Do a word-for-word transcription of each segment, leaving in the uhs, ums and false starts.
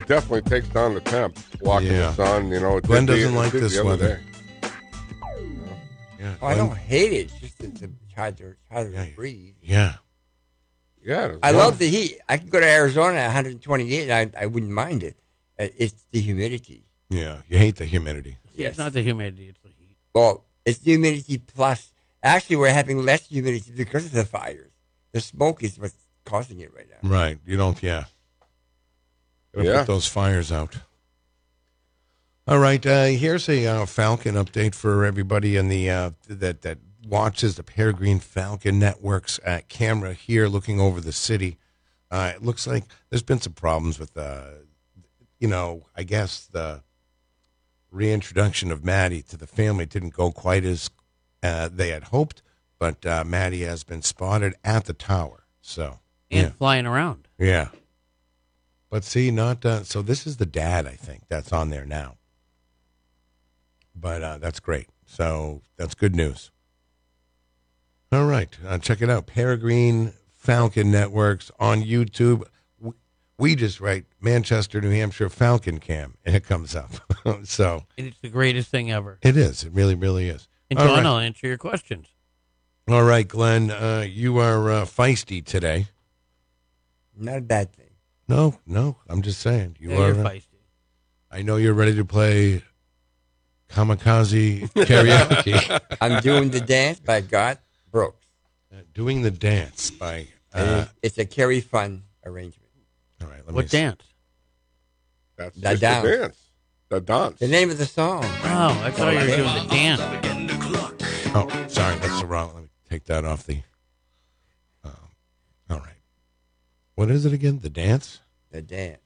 definitely takes down the temp. Walking Yeah. the sun, you know. It Glenn did the- doesn't it like did this the other weather. day. Yeah, Oh, I Glenn- don't hate it. It's just it's hard to hard to Yeah. breathe. Yeah. Yeah. I love the heat. I can go to Arizona at one hundred twenty-eight, and I, I wouldn't mind it. Uh, It's the humidity. Yeah. You hate the humidity. See, It's not the humidity, it's the heat. Well, it's the humidity plus. Actually, we're having less humidity because of the fires. The smoke is what's causing it right now. Right. You don't, yeah. Gotta Yeah. put those fires out. All right. Uh, here's a uh, Falcon update for everybody in the uh, that that watches the Peregrine Falcon Network's uh, camera here looking over the city. Uh, it looks like there's been some problems with, uh, you know, I guess the reintroduction of Maddie to the family didn't go quite as uh, they had hoped, but uh, Maddie has been spotted at the tower. So, And yeah. flying around. Yeah. But see, not uh, so this is the dad, I think, that's on there now. But uh, that's great. So that's good news. All right. Uh, check it out. Peregrine Falcon Networks on YouTube. We, we just write Manchester, New Hampshire Falcon Cam, and it comes up. So And it's the greatest thing ever. it is. It really, really is. And All John, right. I'll answer your questions. All right, Glenn, uh, you are uh, feisty today. Not a bad thing. No, no, I'm just saying. You Yeah, are. you're uh, feisty. I know you're ready to play kamikaze karaoke. I'm doing the dance by Garth Brooks. Uh, Doing the dance by. And Uh, it's a Kerry Fun arrangement. all right, let What me see. dance? That's The just dance. the dance. The dance. The name of the song. Oh, I thought you were doing the dance. Oh, sorry, that's the wrong. Let me take that off the. Um, all right. What is it again? The dance? The dance.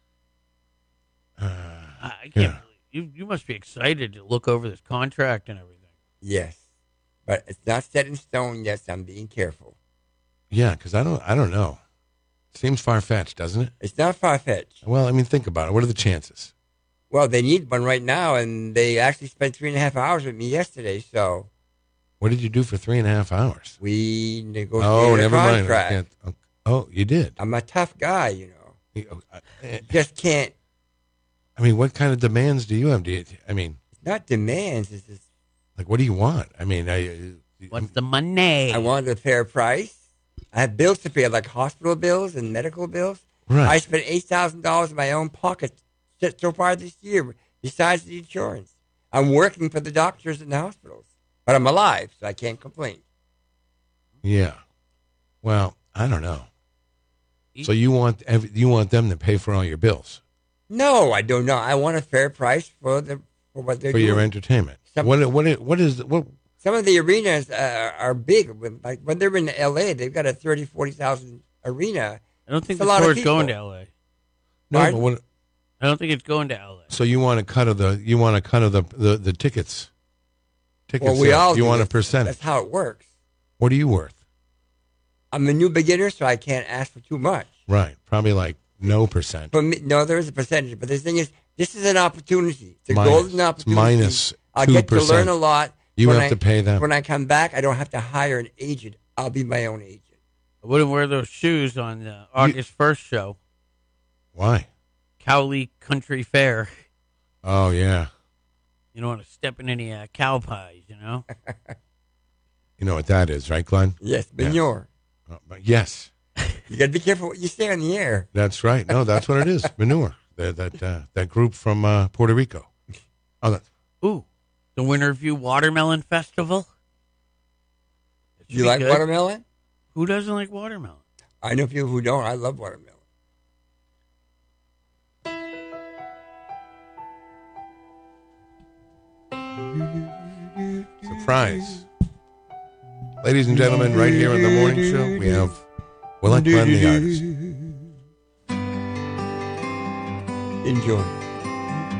Uh, I I can't Yeah. believe you. You must be excited to look over this contract and everything. Yes. But it's not set in stone yet, so I'm being careful. yeah, because I don't. I don't know. Seems far fetched, doesn't it? It's not far-fetched. Well, I mean, think about it. What are the chances? Well, they need one right now, and they actually spent three and a half hours with me yesterday, so What did you do for three and a half hours? we negotiated Oh, a never mind. I contract. can't- oh, oh, you did. I'm a tough guy, you know. You- oh, I- Just can't. I mean, what kind of demands do you have? Do you, I mean, It's not demands. It's just like, what do you want? I mean, I. What's the money? I wanted a fair price. I have bills to pay, like hospital bills and medical bills. Right. I spent eight thousand dollars in my own pocket just so far this year, besides the insurance. I'm working for the doctors and the hospitals, but I'm alive, so I can't complain. Yeah. Well, I don't know. So you want ev- you want them to pay for all your bills No, I don't know. I want a fair price for the for what they're for doing. your entertainment. Some- What what i- what is what? Some of the arenas uh, are big. Like when they're in L A, they've got a thirty, forty thousand arena. I don't think It's a the lot of tour's going to people. L A. No, Pardon? but what? I don't think it's going to L A. So you want a cut of the you want a cut of the the, the tickets. Ticket Well, we sales. all You do. want a That's- percentage. That's how it works. What are you worth? I'm a new beginner, so I can't ask for too much. Right. Probably like no percent. But me, no, there is a percentage. But the thing is, this is an opportunity. It's a Minus- golden it's opportunity. minus I'll get to two percent. learn a lot. You When have I- to pay them. When I come back, I don't have to hire an agent. I'll be my own agent. I wouldn't wear those shoes on the August first show, Why? Cowley Country Fair. Oh yeah. You don't want to step in any uh, cow pies, you know? You know what that is, right, Glenn? Yes, Yeah. manure. Uh, but yes, You got to be careful what you say on the air. that's right. No, that's what it is. Manure. That that uh, that group from uh, Puerto Rico. Oh, that, Ooh, the Winterview Watermelon Festival. That should You be like good. watermelon? Who doesn't like watermelon? I know people who don't. I love watermelon. surprise. Ladies and gentlemen, right here on the morning show, we have Willette Glenn, the artist. Enjoy.